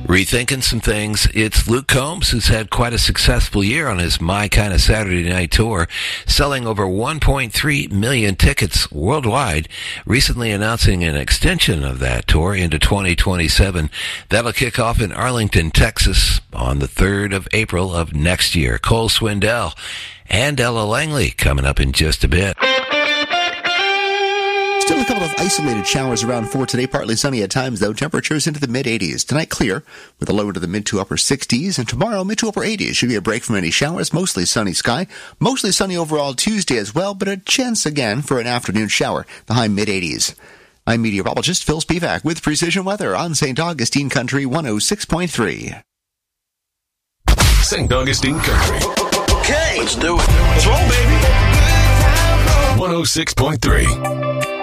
Rethinking some things, it's Luke Combs, who's had quite a successful year on his My Kind of Saturday Night tour, selling over 1.3 million tickets worldwide, recently announcing an extension of that tour into 2027. That'll kick off in Arlington, Texas on the 3rd of April of next year. Cole Swindell and Ella Langley coming up in just a bit. Still a couple of isolated showers around for today. Partly sunny at times, though. Temperatures into the mid-80s. Tonight, clear, with a low into the mid to upper 60s. And tomorrow, mid to upper 80s. Should be a break from any showers. Mostly sunny sky. Mostly sunny overall Tuesday as well, but a chance again for an afternoon shower. The high mid-80s. I'm meteorologist Phil Spivak with Precision Weather on St. Augustine Country 106.3. St. Augustine Country. Okay, let's do it. Let's roll, baby. 106.3.